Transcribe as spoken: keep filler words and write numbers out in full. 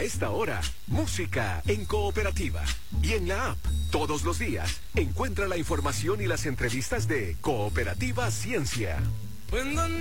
A esta hora, música en Cooperativa. Y en la app, todos los días, encuentra la información y las entrevistas de Cooperativa Ciencia.